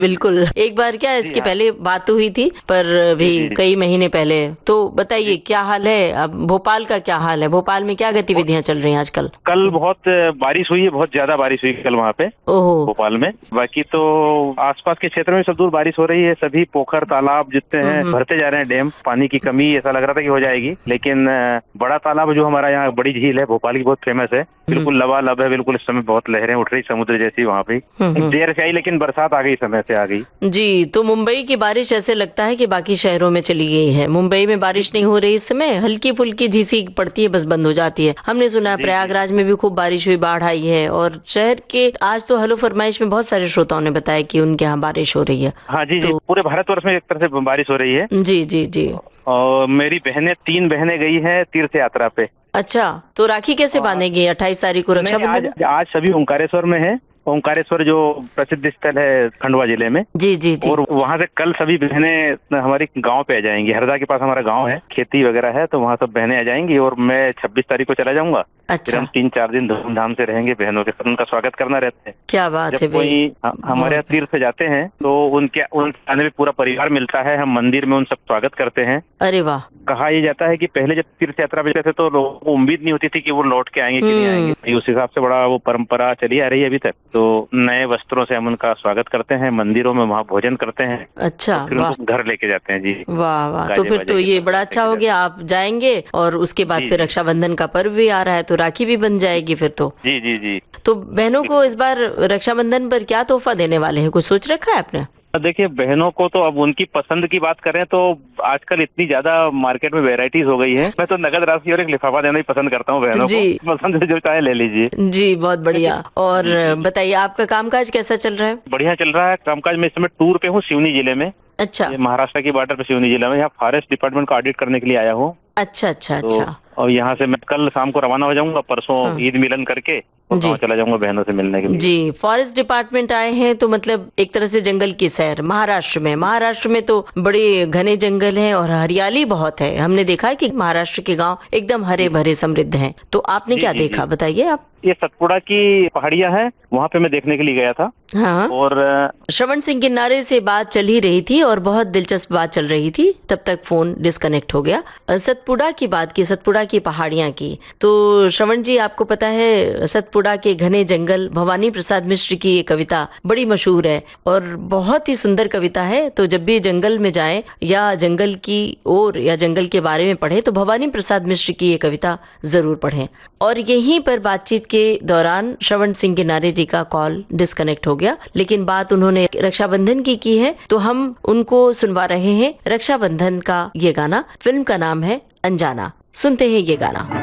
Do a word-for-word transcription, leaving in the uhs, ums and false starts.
बिल्कुल। एक बार क्या जी इसके हाँ। पहले बात तो हुई थी, पर जी, अभी जी, जी। कई महीने पहले। तो बताइए जी। क्या हाल है? अब भोपाल का क्या हाल है? भोपाल में क्या ब गतिविधियाँ चल रही हैं आजकल? कल हुँ। बहुत बारिश हुई है, बहुत ज़्यादा बारिश हुई कल वहाँ पे, ओहो! भोपाल में। बाकी तो आस-पास के क्षेत्र में सब दूर बारिश हो रही है, सभी पोखर, तालाब जितने हुँ, हैं हुँ। भरते जा रहे हैं डैम। पानी की कमी ऐसा लग रहा था कि हो जाएगी, लेकिन बड़ा तालाब जो हमारा यहाँ बड़ी झील है, भोपाल की बहुत फेमस है, हुँ। बिल्कुल लबालब है, बिल्कुल इस समय बहुत लहरें उठ रही समुद्र जैसी वहाँ पे। हुँ, हुँ। देर से आई लेकिन बरसात आ गई, समय से आ गई। जी, तो मुंबई की बारिश ऐसे लगता है कि बाकी शहरों में चली गई है। मुंबई में जी, बारिश नहीं जी। हो रही इस समय, हल्की-फुल्की झीसी पड़ती है, बस बंद हो जाती है। हमने सुना है जी, जी। प्रयागराज में भी खूब बारिश हुई, बाढ़ आई है और शहर के आज तो हेलो फरमाइश में बहुत सारे श्रोताओं ने बताया कि उनके यहाँ बारिश हो रही है। हाँ जी, जी। तो पूरे भारतवर्ष में एक तरह से बारिश हो रही है। जी, जी, जी। और मेरी बहनें तीन बहनें गई हैं तीर्थ यात्रा पे। अच्छा, तो राखी कैसे और बांधेंगी अट्ठाईस तारीख को नहीं, आज रक्षाबंधन है? आज सभी ओंकारेश्वर में हैं। ओंकारेश्वर जो प्रसिद्ध स्थल है खंडवा जिले में, जी, जी, जी। और वहाँ से कल सभी बहनें हमारे गाँव पे आ जाएंगी। हरदा के पास हमारा गाँव है, खेती वगैरह है, तो वहाँ सब बहनें आ जाएंगी और मैं छब्बीस तारीख को चला जाऊंगा। फिर हम अच्छा, तीन चार दिन धूमधाम से रहेंगे बहनों के साथ, उनका स्वागत करना रहता है। क्या बात जब है भई! कोई ह- हमारे यहाँ बहुत तीर्थ जाते हैं तो उनके उन आने में पूरा परिवार मिलता है, हम मंदिर में उन सब स्वागत करते हैं। अरे वाह! कहा यह जाता है कि पहले जब तीर्थ यात्रा पे जाते थे तो लोगों को उम्मीद नहीं होती थी कि वो लौट के आएंगे कि नहीं आएंगे। हुँ, तो उस हिसाब से बड़ा वो परंपरा चली आ रही है अभी तक। तो नए वस्त्रों से हम उनका स्वागत करते हैं, मंदिरों में वहाँ भोजन करते हैं, अच्छा, और फिर वाह! उनको घर लेके जाते हैं। जी, वाह, वाह! तो गाजे फिर बाजे तो के ये साथ बड़ा घर अच्छा लेके हो जाते गया, आप जाएँगे और उसके हैं। बाद जी, फिर जी। रक्षाबंधन का पर्व भी आ रहा है, तो राखी भी बन जाएगी फिर तो। जी, जी, जी। तो बहनों को इस बिल्कुल। बार रक्षाबंधन पर क्या तोहफ़ा देने वाले हैं? कुछ सोच रखा है आपने? अब देखिए, बहनों को तो अब उनकी पसंद की बात करें तो आजकल इतनी ज्यादा मार्केट में वैरायटीज हो गई है। मैं तो नगद राशि और एक लिफाफा देना ही पसंद करता हूँ बहनों को। जी, पसंद से जो चाहे ले लीजिए। जी, बहुत लेकिन बढ़िया। और जी, जी। बताइए आपका कामकाज कैसा चल रहा है? बढ़िया चल रहा है कामकाज। मैं इस समय टूर पे हूँ सिवनी जिले में। अच्छा, ये महाराष्ट्र की बॉर्डर पे सिवनी जिला में, यहाँ फॉरेस्ट डिपार्टमेंट को ऑडिट करने के लिए आया हूँ। अच्छा, अच्छा, तो अच्छा। और यहाँ से मैं कल शाम को रवाना हो जाऊंगा, परसों हाँ, ईद मिलन करके और गाँव जी। चला जाऊंगा बहनों से मिलने के लिए। जी, फॉरेस्ट डिपार्टमेंट आए हैं तो मतलब एक तरह से जंगल की सैर महाराष्ट्र में। महाराष्ट्र में तो बड़े घने जंगल हैं और हरियाली बहुत है। हमने देखा है कि महाराष्ट्र के गाँव एकदम जी, हरे-भरे समृद्ध हैं। तो आपने जी, क्या जी, जी। देखा बताइए आप? ये सतपुड़ा की पहाड़ियाँ हैं, वहाँ पे मैं देखने के लिए गया था। हाँ। और श्रवण सिंह किन्नारे से बात चल ही रही थी और बहुत दिलचस्प बात चल रही थी, तब तक फोन डिस्कनेक्ट हो गया। अ, सतपुड़ा की बात की, सतपुड़ा की पहाड़ियाँ की। तो श्रवण जी, आपको पता है सतपुड़ा के घने जंगल, भवानी प्रसाद मिश्र की ये कविता बड़ी मशहूर है और बहुत ही सुंदर कविता है। तो जब भी जंगल में जाएं या जंगल की ओर या जंगल के बारे में पढ़ें तो भवानी प्रसाद मिश्र की ये कविता जरूर पढ़ें। और यहीं पर बातचीत के दौरान श्रवण सिंह किन्नारे जी का कॉल डिस्कनेक्ट हो गया, लेकिन बात उन्होंने रक्षाबंधन की की है तो हम उनको सुनवा रहे हैं रक्षाबंधन का ये गाना। फिल्म का नाम है अनजाना। सुनते हैं ये गाना।